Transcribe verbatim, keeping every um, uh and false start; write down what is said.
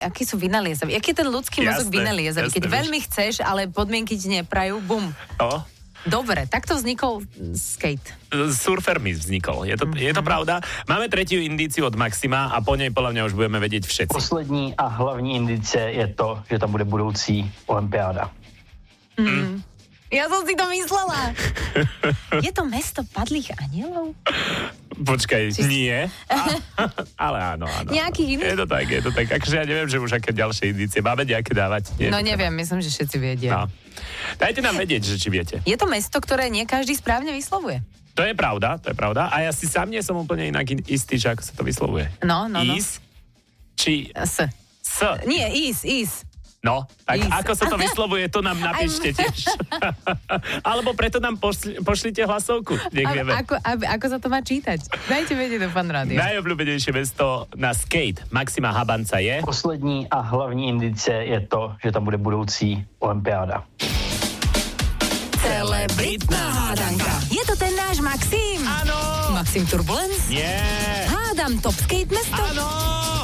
akí sú vynaliezaví. Aký je ten ľudský mozog vynaliezavý? Keď veľmi chceš, ale podmienky ti neprajú, bum. No. Dobre, takto vznikol skate. Surfer mi vznikol, je to, mm-hmm. je to pravda. Máme tretiu indíciu od Maxima a po nej podľa mňa už budeme vedieť všetci. Poslední a hlavní indicie je to, že tam bude budoucí olympiáda. Mm. Ja som si to myslela. Je to mesto padlých anielov? Počkaj, Či... nie. A, ale áno, áno. Nejaký iný? Je to tak, je to tak. Akože ja neviem, že už aké ďalšie indície máme nejaké dávať. Nie, no neviem, myslím, že všetci vedia. No. Dajte nám vedieť, že či viete. Je to mesto, ktoré nie každý správne vyslovuje. To je pravda, to je pravda. A ja si sám nie som úplne inak istý, že ako sa to vyslovuje. No, no, no. Is? Či... S. S. Nie, is, is. No, tak Is. ako sa to vyslovuje, to nám napíšte tiež. Alebo preto nám pošli, pošlite hlasovku, nech A, vieme. ako, a, ako sa to má čítať? Dajte vedieť do Fan Rádia. Najobľúbenejšie mesto na skate Maxima Habanca je... Poslední a hlavní indicie je to, že tam bude budoucí olympiáda. Celebritná hádanka. Je to ten náš Maxim? Áno! Maxim Turbulence? Nie! Hádam top skate mesto? Áno!